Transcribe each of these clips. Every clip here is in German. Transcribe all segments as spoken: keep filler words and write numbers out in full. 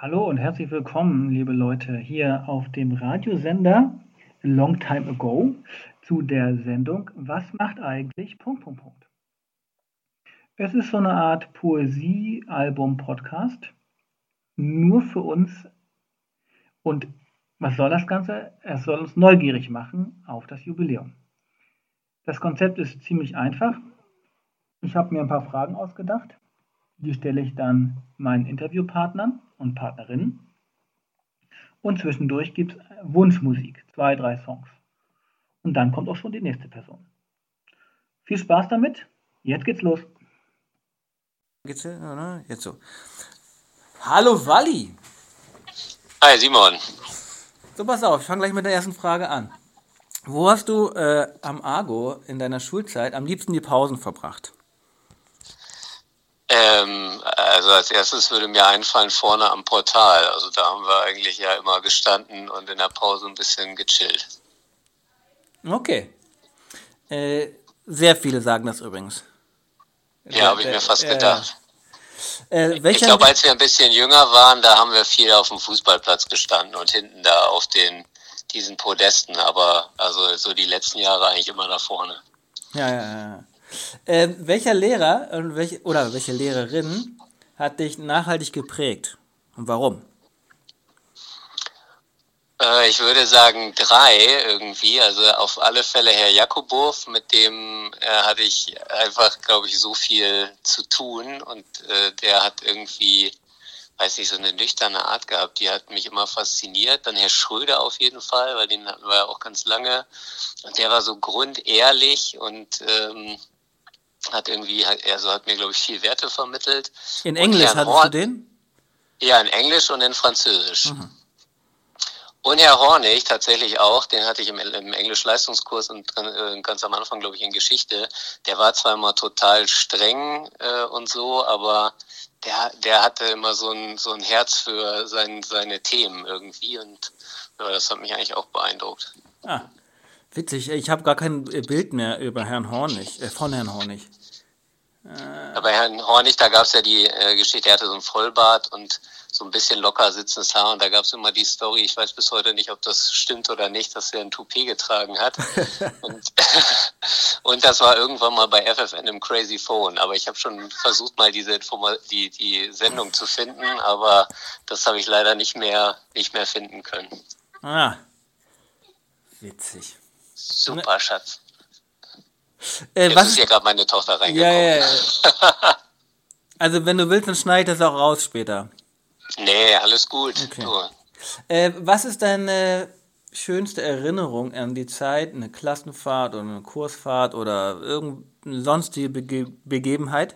Hallo und herzlich willkommen, liebe Leute, hier auf dem Radiosender Long Time Ago zu der Sendung Was macht eigentlich... Punkt, Punkt, Punkt. Es ist so eine Art Poesie-Album-Podcast, nur für uns. Und was soll das Ganze? Es soll uns neugierig machen auf das Jubiläum. Das Konzept ist ziemlich einfach. Ich habe mir ein paar Fragen ausgedacht. Die stelle ich dann meinen Interviewpartnern und Partnerinnen. Und zwischendurch gibt es Wunschmusik, zwei, drei Songs. Und dann kommt auch schon die nächste Person. Viel Spaß damit. Jetzt geht's los. Geht's hier, oder? Jetzt so. Hallo Walli. Hi Simon. So, pass auf, ich fange gleich mit der ersten Frage an. Wo hast du äh, am Argo in deiner Schulzeit am liebsten die Pausen verbracht? Ähm, also als erstes würde mir einfallen vorne am Portal. Also da haben wir eigentlich ja immer gestanden und in der Pause ein bisschen gechillt. Okay. Äh, sehr viele sagen das übrigens. Ja, habe ich mir fast äh, gedacht. Äh, Ich welcher, glaube, als wir ein bisschen jünger waren, da haben wir viel auf dem Fußballplatz gestanden und hinten da auf den diesen Podesten. Aber also so die letzten Jahre eigentlich immer da vorne. ja, ja, ja. Äh, welcher Lehrer und welche, oder welche Lehrerin hat dich nachhaltig geprägt und warum? Äh, ich würde sagen drei irgendwie. Also auf alle Fälle Herr Jakubow, mit dem äh, hatte ich einfach, glaube ich, so viel zu tun. Und äh, der hat irgendwie, weiß nicht, so eine nüchterne Art gehabt. Die hat mich immer fasziniert. Dann Herr Schröder auf jeden Fall, weil den hatten wir ja auch ganz lange. Und der war so grundehrlich und ähm, hat irgendwie, also hat mir, glaube ich, viel Werte vermittelt. In Und Englisch Herrn hattest Horn, du den? ja, in Englisch und in Französisch. Mhm. Und Herr Hornig tatsächlich auch, den hatte ich im, im Englisch-Leistungskurs und äh, ganz am Anfang, glaube ich, in Geschichte. Der war zwar immer total streng äh, und so, aber der, der hatte immer so ein, so ein Herz für sein, seine Themen irgendwie und ja, das hat mich eigentlich auch beeindruckt. Ah, witzig. Ich habe gar kein Bild mehr über Herrn Hornig, äh, von Herrn Hornig. Aber Herrn Hornig, da gab es ja die äh, Geschichte, er hatte so ein Vollbart und so ein bisschen locker sitzendes Haar und da gab es immer die Story, ich weiß bis heute nicht, ob das stimmt oder nicht, dass er ein Toupet getragen hat. und, und das war irgendwann mal bei F F N im Crazy Phone, aber ich habe schon versucht, mal diese Informa- die, die Sendung zu finden, aber das habe ich leider nicht mehr, nicht mehr finden können. Ah, witzig. Super, Schatz. Äh, Jetzt was ist ist, hier gerade meine Tochter ja, reingekommen. ja, ja. Also wenn du willst, dann schneid das auch raus später. Nee, alles gut. Okay. Du. Äh, was ist deine schönste Erinnerung an die Zeit, eine Klassenfahrt oder eine Kursfahrt oder irgendeine sonstige Bege- Begebenheit?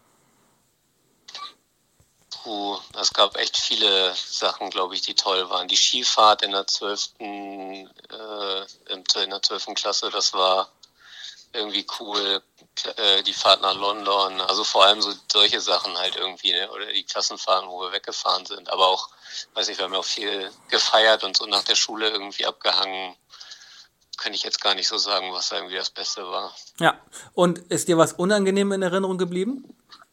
Puh, es gab echt viele Sachen, glaube ich, die toll waren. Die Skifahrt in der zwölften Äh, in der zwölften Klasse, das war irgendwie cool. Äh, die Fahrt nach London, also vor allem so solche Sachen halt irgendwie, ne? Oder die Klassenfahrten, wo wir weggefahren sind. Aber auch, weiß ich, wir haben ja auch viel gefeiert und so nach der Schule irgendwie abgehangen. Kann ich jetzt gar nicht so sagen, was da irgendwie das Beste war. Ja. Und ist dir was unangenehm in Erinnerung geblieben?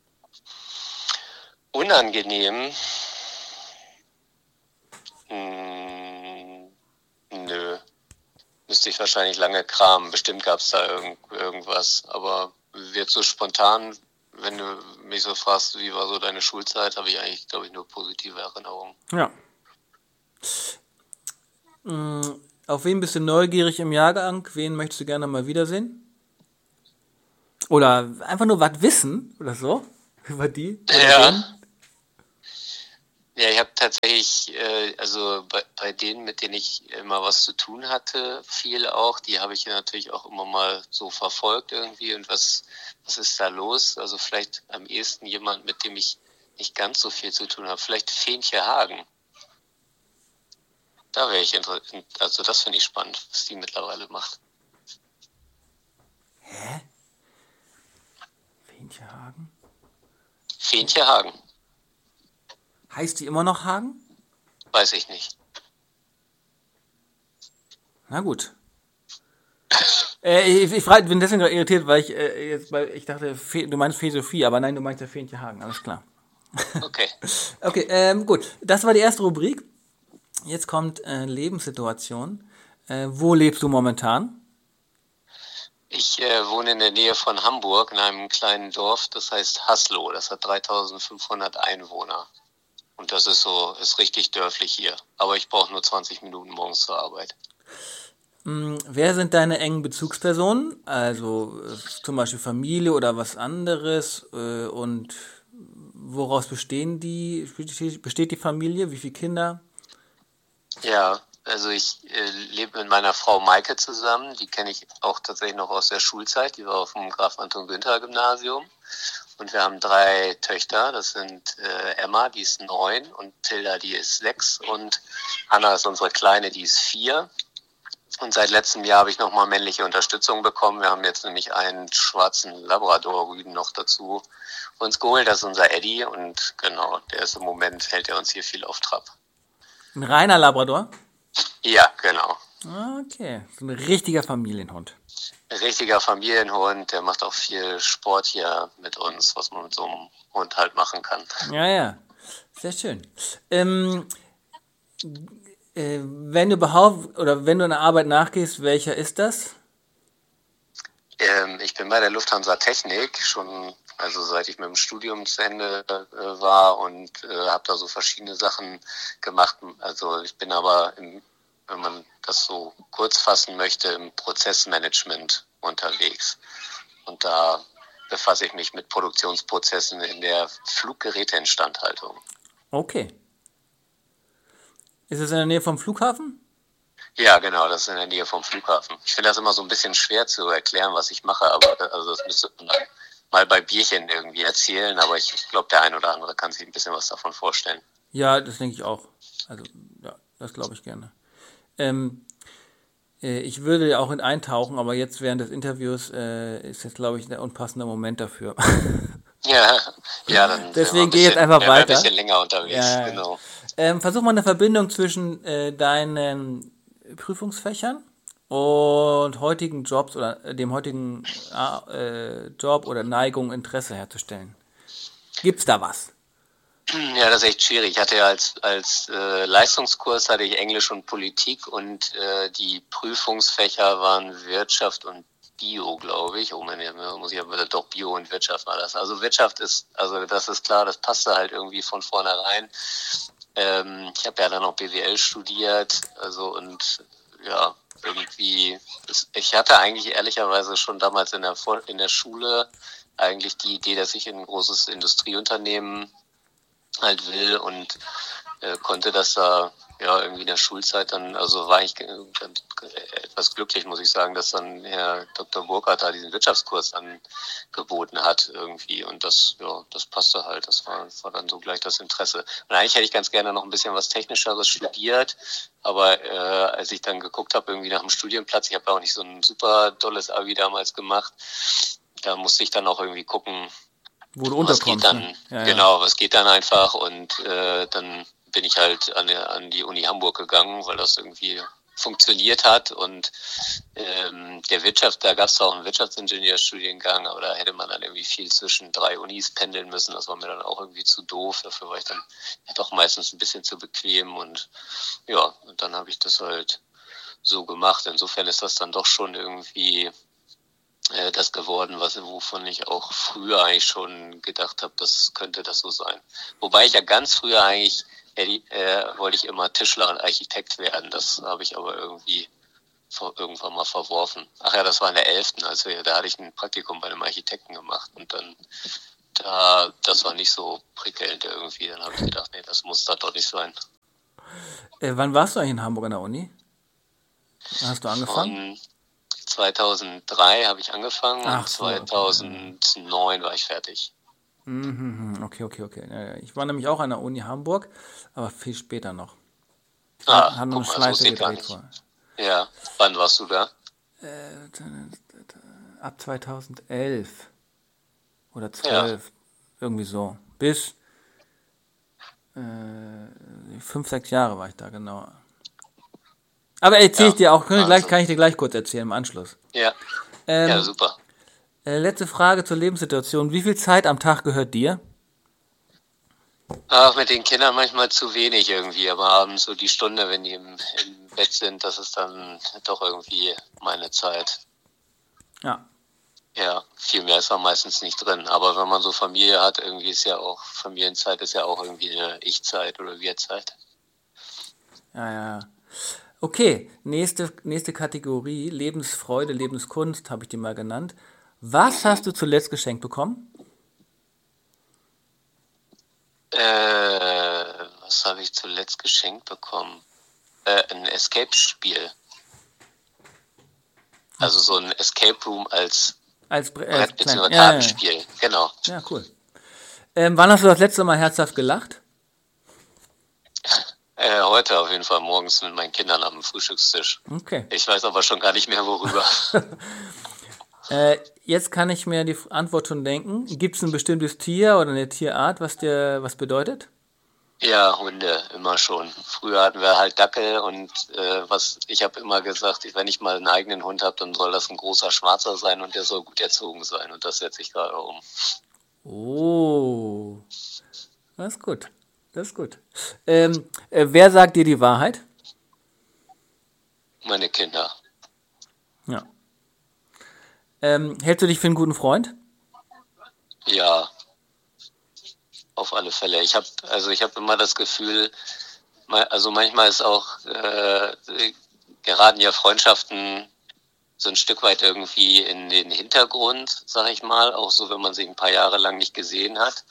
Unangenehm? Hm, nö. Müsste ich wahrscheinlich lange kramen. Bestimmt gab es da irgend, irgendwas. Aber jetzt so spontan, wenn du mich so fragst, wie war so deine Schulzeit, habe ich eigentlich, glaube ich, nur positive Erinnerungen. Ja. Mm, Auf wen bist du neugierig im Jahrgang? Wen möchtest du gerne mal wiedersehen? Oder einfach nur was wissen oder so über die? Oder Ja. den? Ja, ich habe tatsächlich, äh, also bei, bei denen, mit denen ich immer was zu tun hatte, viel auch, die habe ich natürlich auch immer mal so verfolgt irgendwie und was, was ist da los? Also vielleicht am ehesten jemand, mit dem ich nicht ganz so viel zu tun habe, vielleicht Feenche Hagen. Da wäre ich interessiert, also das finde ich spannend, was die mittlerweile macht. Hä? Feenche Hagen? Feenche Hagen, Heißt die immer noch Hagen? weiß ich nicht. Na gut. äh, ich ich frag, bin deswegen gerade irritiert, weil ich äh, jetzt, weil ich dachte, Fe, du meinst Fee Sophie, aber nein, du meinst ja Feenche Hagen, alles klar. Okay. Okay, ähm, gut. Das war die erste Rubrik. Jetzt kommt äh, Lebenssituation. Äh, wo lebst du momentan? Ich äh, wohne in der Nähe von Hamburg in einem kleinen Dorf, das heißt Haslo. Das hat dreitausendfünfhundert Einwohner. Und das ist so, ist richtig dörflich hier. Aber ich brauche nur zwanzig Minuten morgens zur Arbeit. Hm, wer sind deine engen Bezugspersonen? Also äh, zum Beispiel Familie oder was anderes? Äh, und woraus bestehen die, besteht die Familie? Wie viele Kinder? Ja, also ich äh, lebe mit meiner Frau Maike zusammen. Die kenne ich auch tatsächlich noch aus der Schulzeit. Die war auf dem Graf Anton Günther Gymnasium. Und wir haben drei Töchter. Das sind äh, Emma, die ist neun, und Tilda, die ist sechs, und Anna ist unsere Kleine, die ist vier. Und seit letztem Jahr habe ich nochmal männliche Unterstützung bekommen. Wir haben jetzt nämlich einen schwarzen Labrador-Rüden noch dazu uns geholt. Das ist unser Eddie, und genau, der ist im Moment, hält er uns hier viel auf Trab. Ein reiner Labrador? Ja, genau. Okay, so ein richtiger Familienhund. Richtiger Familienhund, der macht auch viel Sport hier mit uns, was man mit so einem Hund halt machen kann. Ja, ja, sehr schön. Ähm, äh, wenn du überhaupt, oder wenn du einer Arbeit nachgehst, welcher ist das? Ähm, ich bin bei der Lufthansa Technik schon, also seit ich mit dem Studium zu Ende äh, war, und äh, habe da so verschiedene Sachen gemacht. Also ich bin aber, im, wenn man das so kurz fassen möchte, im Prozessmanagement unterwegs. Und da befasse ich mich mit Produktionsprozessen in der Fluggeräteinstandhaltung. Okay. Ist es in der Nähe vom Flughafen? Ja, genau, das ist in der Nähe vom Flughafen. Ich finde das immer so ein bisschen schwer zu erklären, was ich mache, aber das, also das müsste man dann mal bei Bierchen irgendwie erzählen, aber ich glaube, der ein oder andere kann sich ein bisschen was davon vorstellen. Ja, das denke ich auch. Also, ja, das glaube ich gerne. Ähm, äh, ich würde auch in eintauchen, aber jetzt während des Interviews äh, ist jetzt, glaube ich, der unpassende Moment dafür. Ja, ja, dann Deswegen gehe ich jetzt einfach wären wir ein weiter. bisschen länger unterwegs, Ja, ja. genau. Ähm, versuch mal eine Verbindung zwischen äh, deinen Prüfungsfächern und heutigen Jobs oder äh, dem heutigen äh, Job oder Neigung, Interesse herzustellen. Gibt's da was? Ja, das ist echt schwierig. Ich hatte ja als, als äh, Leistungskurs hatte ich Englisch und Politik, und äh, die Prüfungsfächer waren Wirtschaft und Bio, glaube ich. Oh man, muss ich aber doch Bio und Wirtschaft war das. Also Wirtschaft ist, also das ist klar, das passte halt irgendwie von vornherein. Ähm, ich habe ja dann noch B W L studiert, also und ja, irgendwie, ich hatte eigentlich ehrlicherweise schon damals in der, in der Schule eigentlich die Idee, dass ich in ein großes Industrieunternehmen halt will, und äh, konnte das da ja irgendwie in der Schulzeit dann, also war ich äh, etwas glücklich, muss ich sagen, dass dann Herr Doktor Burkhardt da diesen Wirtschaftskurs angeboten hat irgendwie, und das, ja, das passte halt, das war, war dann so gleich das Interesse. Und eigentlich hätte ich ganz gerne noch ein bisschen was Technischeres studiert, aber äh, als ich dann geguckt habe, irgendwie nach dem Studienplatz, ich habe ja auch nicht so ein super dolles Abi damals gemacht, da musste ich dann auch irgendwie gucken, Wo du was geht unterkommst. dann, Ne? Ja, ja. genau, was geht dann einfach, und äh, dann bin ich halt an, der, an die Uni Hamburg gegangen, weil das irgendwie funktioniert hat, und ähm, der Wirtschaft, da gab es auch einen Wirtschaftsingenieurstudiengang, aber da hätte man dann irgendwie viel zwischen drei Unis pendeln müssen, das war mir dann auch irgendwie zu doof, dafür war ich dann ja doch meistens ein bisschen zu bequem, und ja, und dann habe ich das halt so gemacht. Insofern ist das dann doch schon irgendwie das geworden, was wovon ich auch früher eigentlich schon gedacht habe, das könnte das so sein. Wobei ich ja ganz früher eigentlich äh, wollte ich immer Tischler und Architekt werden. Das habe ich aber irgendwie vor, irgendwann mal verworfen. Ach ja, das war in der elften Also da hatte ich ein Praktikum bei einem Architekten gemacht, und dann da das war nicht so prickelnd irgendwie. Dann habe ich gedacht, nee, das muss da doch nicht sein. Äh, wann warst du eigentlich in Hamburg an der Uni? Wann hast du angefangen? Von zweitausenddrei habe ich angefangen, Ach und so, zweitausendneun war ich fertig. Mhm, okay, okay, okay. Ja, ja. Ich war nämlich auch an der Uni Hamburg, aber viel später noch. Ah, Haben noch eine guck mal, das Schleife wusste ich gar gedreht nicht. vorher. Ja, wann warst du da? Äh, ab zweitausendelf oder zwölf, irgendwie so. Bis äh, fünf, sechs Jahre war ich da, genau. Aber erzähle ich Ja, dir auch, kann ich, gleich, Wahnsinn. kann ich dir gleich kurz erzählen im Anschluss. Ja, Ähm, ja, super. äh, letzte Frage zur Lebenssituation. Wie viel Zeit am Tag gehört dir? Ach, mit den Kindern manchmal zu wenig irgendwie, aber abends so die Stunde, wenn die im, im Bett sind, das ist dann doch irgendwie meine Zeit. Ja. Ja, viel mehr ist da meistens nicht drin. Aber wenn man so Familie hat, irgendwie ist ja auch, Familienzeit ist ja auch irgendwie eine Ich-Zeit oder Wir-Zeit. Ja, ja, ja. Okay, nächste, nächste Kategorie, Lebensfreude, Lebenskunst, habe ich die mal genannt. Was hast du zuletzt geschenkt bekommen? Äh, was habe ich zuletzt geschenkt bekommen? Äh, ein Escape-Spiel. Also so ein Escape Room als Als Bre- äh, Brett- klein- bzw. ja, ja, ja. Kartenspiel. Genau. Ja, cool. Ähm, wann hast du das letzte Mal herzhaft gelacht? Äh, heute auf jeden Fall morgens mit meinen Kindern am Frühstückstisch. Okay. Ich weiß aber schon gar nicht mehr, worüber. Äh, jetzt kann ich mir die Antwort schon denken. Gibt es ein bestimmtes Tier oder eine Tierart, was dir was bedeutet? Ja, Hunde, immer schon. Früher hatten wir halt Dackel und äh, was ich habe immer gesagt, ich, wenn ich mal einen eigenen Hund habe, dann soll das ein großer Schwarzer sein und der soll gut erzogen sein. Und das setze ich gerade um. Oh, das ist gut. Das ist gut. Ähm, äh, wer sagt dir die Wahrheit? Meine Kinder. Ja. Ähm, hältst du dich für einen guten Freund? Ja, auf alle Fälle. Ich habe also ich habe immer das Gefühl, ma- also manchmal ist auch äh, geraten ja Freundschaften so ein Stück weit irgendwie in den Hintergrund, sag ich mal, auch so, wenn man sich ein paar Jahre lang nicht gesehen hat.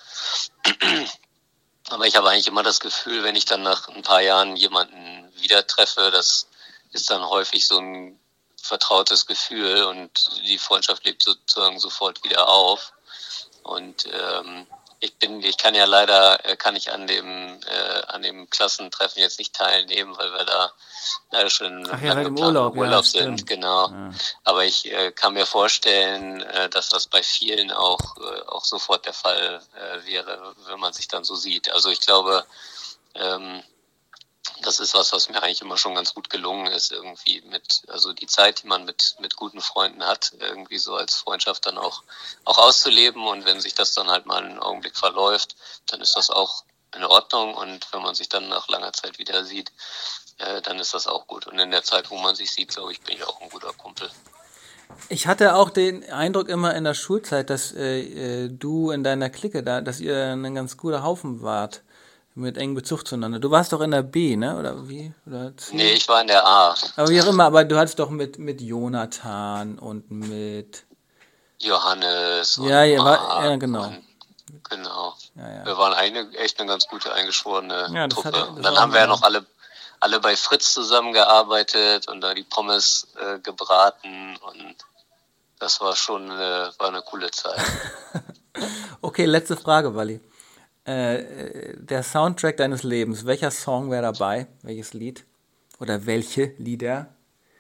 Aber ich habe eigentlich immer das Gefühl, wenn ich dann nach ein paar Jahren jemanden wieder treffe, das ist dann häufig so ein vertrautes Gefühl und die Freundschaft lebt sozusagen sofort wieder auf. Und ähm, ich bin, ich kann ja leider, äh, kann ich an dem äh, an dem Klassentreffen jetzt nicht teilnehmen, weil wir da leider schon Ach ja, lange weil im geplant Urlaub, im ja, Urlaub stimmt. sind, genau. Ja. Aber ich äh, kann mir vorstellen, äh, dass das bei vielen auch äh, auch sofort der Fall äh, wäre, wenn man sich dann so sieht. Also ich glaube, ähm, das ist was, was mir eigentlich immer schon ganz gut gelungen ist, irgendwie mit, also die Zeit, die man mit, mit guten Freunden hat, irgendwie so als Freundschaft dann auch, auch auszuleben. Und wenn sich das dann halt mal einen Augenblick verläuft, dann ist das auch in Ordnung. Und wenn man sich dann nach langer Zeit wieder sieht, äh, dann ist das auch gut. Und in der Zeit, wo man sich sieht, glaube ich, bin ich auch ein guter Kumpel. Ich hatte auch den Eindruck immer in der Schulzeit, dass äh, äh, du in deiner Clique da, dass ihr ein ganz guter Haufen wart. Mit engen Bezug zueinander. Du warst doch in der B, ne? Oder wie? Oder C? Nee, ich war in der A. Aber wie auch immer, aber du hattest doch mit, mit Jonathan und mit. Johannes und Ja, ja, war, Marc ja, genau. und genau. Ja, ja. Wir waren eine, echt eine ganz gute eingeschworene Ja, das Truppe. hatte- das und dann war haben wir ja immer- noch alle, alle bei Fritz zusammengearbeitet und da die Pommes äh, gebraten und das war schon eine, war eine coole Zeit. Okay, letzte Frage, Wally. Äh, äh, der Soundtrack deines Lebens, welcher Song wäre dabei? Welches Lied? Oder welche Lieder?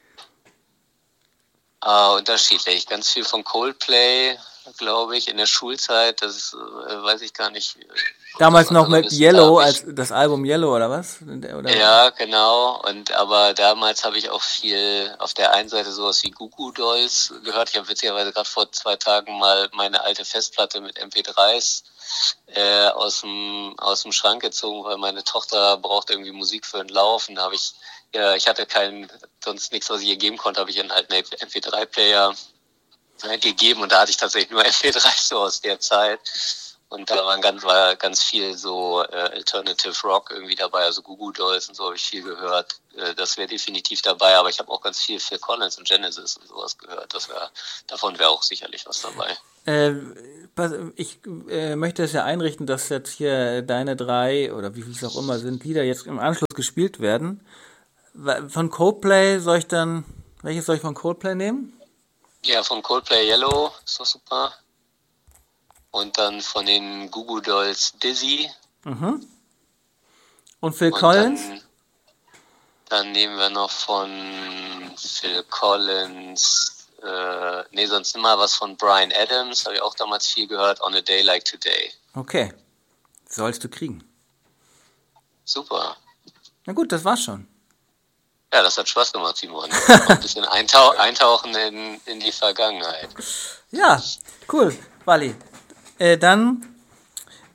Ah, unterschiedlich. Ganz viel von Coldplay, glaube ich, in der Schulzeit. Das ist, äh, weiß ich gar nicht. Damals noch Also mit das- Yellow, da hab als das Album Yellow, oder was? Oder? Ja, genau. Und aber damals habe ich auch viel auf der einen Seite sowas wie Goo Goo Dolls gehört. Ich habe witzigerweise gerade vor zwei Tagen mal meine alte Festplatte mit M P dreis äh, aus dem aus dem Schrank gezogen, weil meine Tochter braucht irgendwie Musik für einen Lauf. Und da habe ich, ja, ich hatte keinen, sonst nichts, was ich ihr geben konnte, habe ich einen alten M P drei Player äh, gegeben und da hatte ich tatsächlich nur M P drei so aus der Zeit. Und da waren ganz, war ganz viel so äh, Alternative Rock irgendwie dabei, also Goo Goo Dolls und so habe ich viel gehört. Äh, das wäre definitiv dabei, aber ich habe auch ganz viel Phil Collins und Genesis und sowas gehört. Das wär, davon wäre auch sicherlich was dabei. Äh, pass- ich äh, möchte es ja einrichten, dass jetzt hier deine drei oder wie viel es auch immer sind, Lieder jetzt im Anschluss gespielt werden. Wa- Von Coldplay soll ich dann, welches soll ich von Coldplay nehmen? Ja, von Coldplay Yellow ist doch super. Und dann von den Goo Goo Dolls Dizzy. Mhm. Und Phil Und Collins? Dann, dann nehmen wir noch von Phil Collins, äh, nee, sonst immer was von Bryan Adams, habe ich auch damals viel gehört, On a Day Like Today. Okay. Sollst du kriegen. Super. Na gut, das war's schon. Ja, das hat Spaß gemacht, Simon. Auch ein bisschen eintau eintauchen in, in die Vergangenheit. Ja, cool, Wally. Äh, dann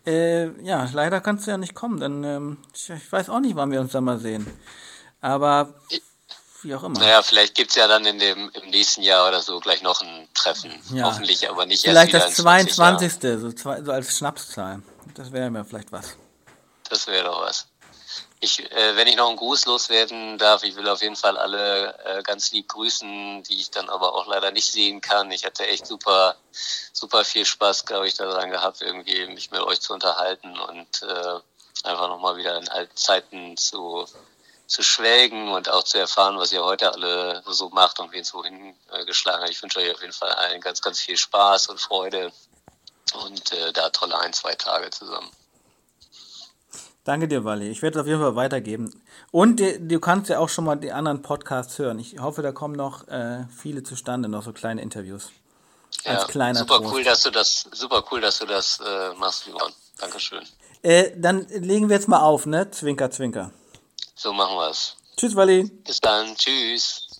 Äh, ja, leider kannst du ja nicht kommen, denn ähm, ich, ich weiß auch nicht, wann wir uns da mal sehen. Aber wie auch immer. Naja, vielleicht gibt's ja dann in dem, im nächsten Jahr oder so gleich noch ein Treffen. Ja. Hoffentlich aber nicht Vielleicht erst das wieder in zwanzig Jahren. zweiundzwanzigste So, zwei, so als Schnapszahl. Das wäre mir vielleicht was. Das wäre doch was. Ich, äh, wenn ich noch einen Gruß loswerden darf, ich will auf jeden Fall alle äh, ganz lieb grüßen, die ich dann aber auch leider nicht sehen kann. Ich hatte echt super, super viel Spaß, glaube ich, daran gehabt, irgendwie mich mit euch zu unterhalten und äh, einfach nochmal wieder in alten Zeiten zu, zu schwelgen und auch zu erfahren, was ihr heute alle so macht und wen es wohin äh, geschlagen hat. Ich wünsche euch auf jeden Fall allen ganz, ganz viel Spaß und Freude und äh, da tolle ein, zwei Tage zusammen. Danke dir, Wally. Ich werde es auf jeden Fall weitergeben. Und die, du kannst ja auch schon mal die anderen Podcasts hören. Ich hoffe, da kommen noch äh, viele zustande, noch so kleine Interviews. Als Ja, kleiner super Trost. cool, dass du das, super cool, dass du das äh, machst, Simon. Dankeschön. Äh, dann legen wir jetzt mal auf, ne? Zwinker, zwinker. So machen wir's. Tschüss, Wally. Bis dann. Tschüss.